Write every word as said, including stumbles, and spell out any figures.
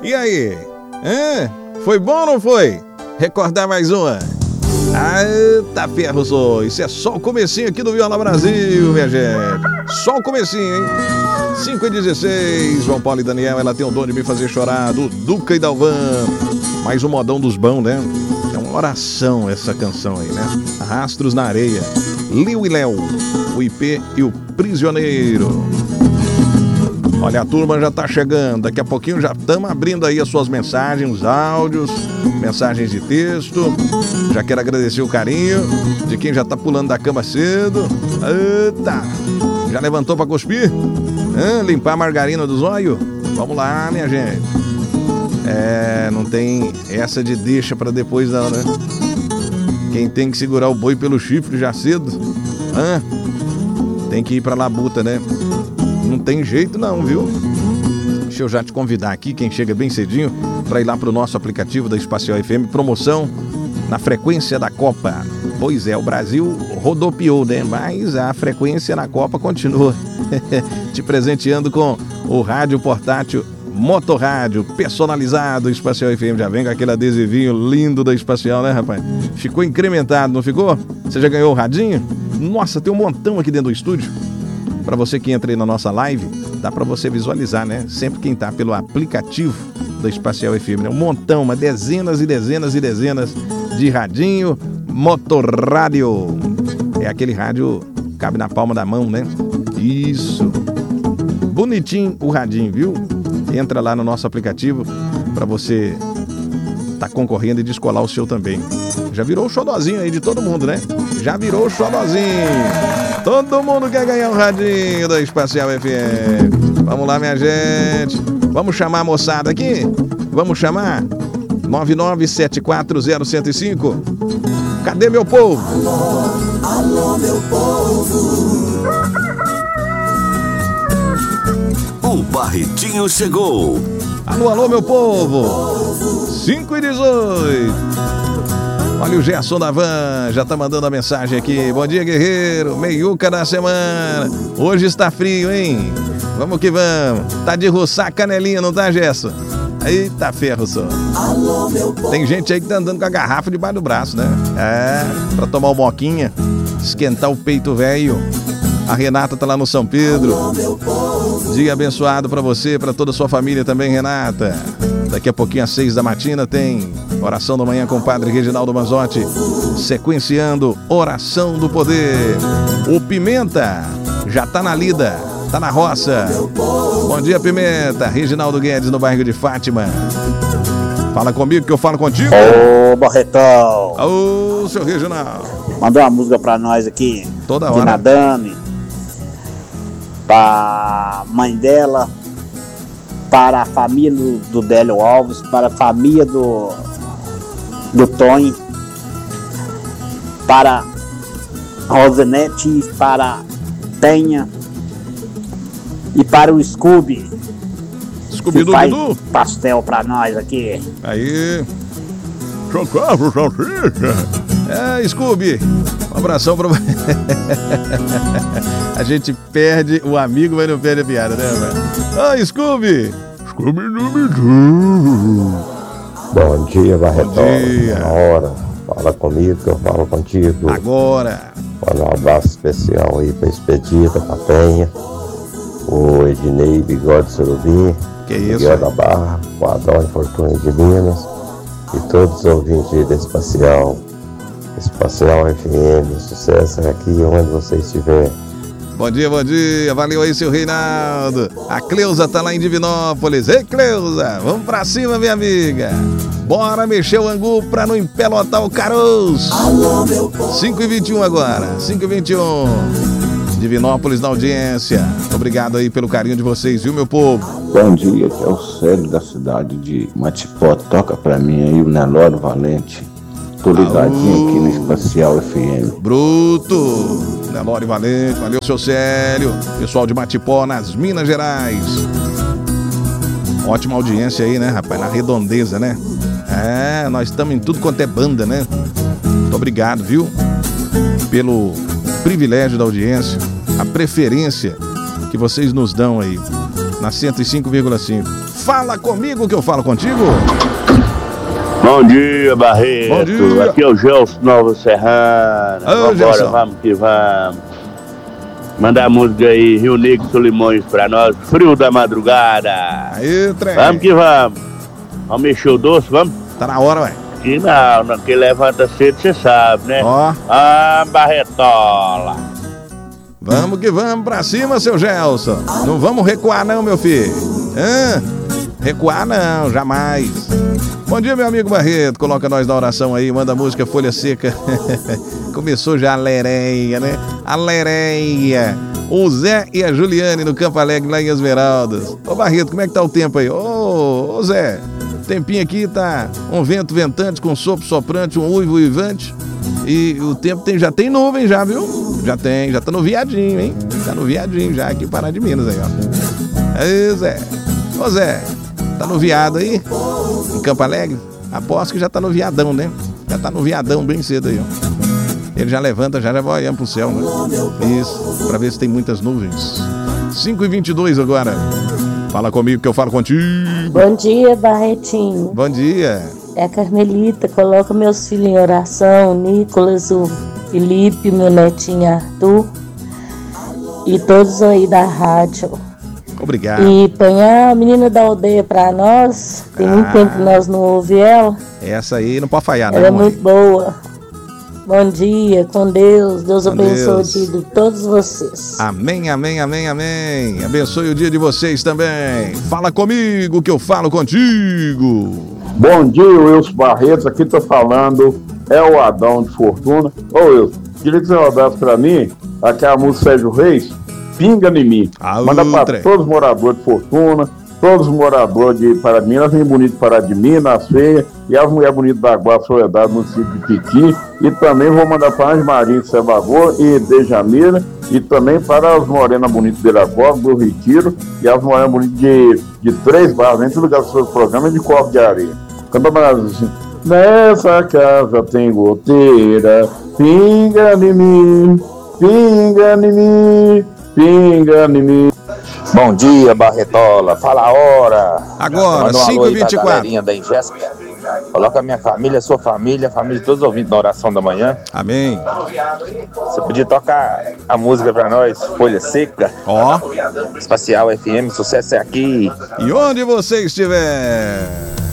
E aí? Hã? Foi bom ou não foi? Recordar mais uma? Ah, tá ferro, só. Isso é só o comecinho aqui do Viola Brasil, minha gente. Só o comecinho, hein? cinco e dezesseis, João Paulo e Daniel, ela tem o dom de me fazer chorar, do Duca e Dalvan. Mais um modão dos bons, né? É uma oração essa canção aí, né? Rastros na Areia, Liu e Léo, o I P e o Prisioneiro. Olha, a turma já tá chegando, daqui a pouquinho já estamos abrindo aí as suas mensagens, os áudios, mensagens de texto. Já quero agradecer o carinho de quem já tá pulando da cama cedo. Eita! Já levantou pra cuspir? Hã? Limpar a margarina do zóio? Vamos lá, minha gente. É, não tem essa de deixa pra depois não, né? Quem tem que segurar o boi pelo chifre já cedo, hã? Tem que ir pra labuta, né? Não tem jeito não, viu? Deixa eu já te convidar aqui, quem chega bem cedinho, para ir lá pro nosso aplicativo da Espacial F M, promoção na frequência da Copa. Pois é, o Brasil rodopiou, né? Mas a frequência na Copa continua. Te presenteando com o rádio portátil Motorrádio, personalizado, Espacial F M. Já vem com aquele adesivinho lindo da Espacial, né, rapaz? Ficou incrementado, não ficou? Você já ganhou o radinho? Nossa, tem um montão aqui dentro do estúdio. Para você que entra aí na nossa live, dá para você visualizar, né? Sempre quem tá pelo aplicativo da Espacial F M, né? Um montão, uma dezenas e dezenas e dezenas de radinho, Motorrádio. É aquele rádio que cabe na palma da mão, né? Isso. Bonitinho o radinho, viu? Entra lá no nosso aplicativo para você tá concorrendo e descolar o seu também. Já virou o xodozinho aí de todo mundo, né? Já virou o xodozinho. Todo mundo quer ganhar um radinho da Espacial F M. Vamos lá, minha gente. Vamos chamar a moçada aqui? Vamos chamar? nove nove sete quatro zero um zero cinco. Cadê meu povo? Alô, alô, meu povo. O Barretinho chegou. Alô, alô, meu povo. cinco e dezoito. Olha o Gerson da Van, já tá mandando a mensagem aqui. Bom dia, guerreiro. Meiuca da semana. Hoje está frio, hein? Vamos que vamos. Tá de roçar a canelinha, não tá, Gerson? Eita ferro só. Tem gente aí que tá andando com a garrafa debaixo do braço, né? É, pra tomar uma moquinha, esquentar o peito velho. A Renata tá lá no São Pedro. Dia abençoado pra você, pra toda a sua família também, Renata. Daqui a pouquinho, às seis da matina, tem Oração da Manhã com o Padre Reginaldo Manzotti, sequenciando Oração do Poder. O Pimenta já tá na lida, tá na roça. Bom dia, Pimenta. Reginaldo Guedes, no bairro de Fátima. Fala comigo que eu falo contigo. Ô, Barretão. Ô, seu Reginaldo. Mandou uma música pra nós aqui. Toda aqui hora. na Dani. Pra mãe dela. Para a família do, do Délio Alves. Para a família do, do Tony. Para Rosanete. Para Tenha. E para o Scooby. Scooby que faz Dudu. pastel pra nós aqui. Aí. Socorro, salsicha. É, Scooby. Um abração pra você. A gente perde o amigo, mas não perde a piada, né, velho? Oi, Scooby. Scooby Dudu. Bom dia, Barretão. Bom dia. Na hora. Fala comigo que eu falo contigo. Agora. Manda um abraço especial aí pra Expedita, pra Penha. O Ednei Bigode Surubim. Que isso? Miguel da Barra, o Adão Fortuna de Minas. E todos os ouvintes da Espacial. Espacial F M. Sucesso aqui onde você estiver. Bom dia, bom dia. Valeu aí, seu Reinaldo. A Cleusa tá lá em Divinópolis. Ei, Cleusa, vamos pra cima, minha amiga. Bora mexer o angu pra não empelotar o caroço. cinco e vinte e um agora. cinco e vinte e um. Divinópolis na audiência. Obrigado aí pelo carinho de vocês, viu, meu povo? Bom dia, que é o Célio da cidade de Matipó. Toca pra mim aí o Nelório Valente. Tô ligadinho aqui no Espacial F M. Bruto! Nelório Valente, valeu, seu Célio. Pessoal de Matipó, nas Minas Gerais. Ótima audiência aí, né, rapaz? Na redondeza, né? É, nós estamos em tudo quanto é banda, né? Muito obrigado, viu? Pelo privilégio da audiência, a preferência que vocês nos dão aí, na cento e cinco vírgula cinco. Fala comigo que eu falo contigo. Bom dia, Barreto. Bom dia. Aqui é o Gelson Nova Serrana. Ô, Vambora, Gelson. vamos que vamos. Mandar a música aí, Rio Negro Solimões pra nós. Frio da madrugada. Aí, trem. Vamos que vamos. Vamos mexer o doce, vamos? Tá na hora, ué. Que não, não, que levanta cedo, você sabe, né? Ó. Ah, Barretola. Vamos que vamos pra cima, seu Gelson. Não vamos recuar não, meu filho. Hã? Recuar não, jamais. Bom dia, meu amigo Barreto. Coloca nós na oração aí, manda a música Folha Seca. Começou já a lereia, né? A lereia. O Zé e a Juliane no Campo Alegre, lá em Esmeraldas. Ô, Barreto, como é que tá o tempo aí? Ô, ô Zé, o tempinho aqui tá um vento ventante com sopro soprante, um uivo uivante. E o tempo tem, já tem nuvem já, viu? Já tem, já tá no viadinho, hein? Tá no viadinho já, aqui em Pará de Minas aí, ó. Aí, Zé. Ô, Zé, tá no viado aí? Em Campo Alegre? Aposto que já tá no viadão, né? Já tá no viadão bem cedo aí, ó. Ele já levanta, já, já vai olhando pro céu, né? Isso, pra ver se tem muitas nuvens. cinco e vinte e dois agora. Fala comigo que eu falo contigo. Bom dia, Barretinho. Bom dia. É a Carmelita, coloca meus filhos em oração, o Nicolas, o Felipe, meu netinho Arthur e todos aí da rádio. Obrigado. E põe a menina da aldeia pra nós, tem muito Ah. tempo que nós não ouvimos ela. Essa aí não pode falhar, não. Ela é mãe. muito boa. Bom dia, com Deus. Deus Com abençoe Deus. o dia de todos vocês. Amém, amém, amém, amém. Abençoe o dia de vocês também. Fala comigo que eu falo contigo. Bom dia, Wilson Barretos, aqui tô falando, é o Adão de Fortuna. Ô Wilson, queria que você rodasse pra mim aquela música Sérgio Reis, Pinga em Mim. Ah, Manda pra outra. todos os moradores de Fortuna, todos os moradores de Pará de Minas, as bonitas de Pará de Minas, as feias, e as mulheres bonitas da Guarda Soledade, município de Piqui. E também vou mandar para Anjo Marinho de Sebagô e Dejamira, e também para as morenas bonitas de Iracova, do Retiro, e as morenas bonitas de, de Três Barras, em todo lugar do seu programa, de Corpo de Areia. Canta pra nós assim. Nessa casa tem goteira, pinga em mim, pinga em mim, pinga em mim. Bom dia, Barretola. Fala a hora. Agora, Manda um alô cinco e aí pra vinte e quatro. galerinha da Ingesp. Coloca a minha família, a sua família, a família de todos os ouvintes da oração da manhã. Amém. Você podia tocar a música pra nós, Folha Seca. Ó. Espacial F M, sucesso é aqui. E onde você estiver.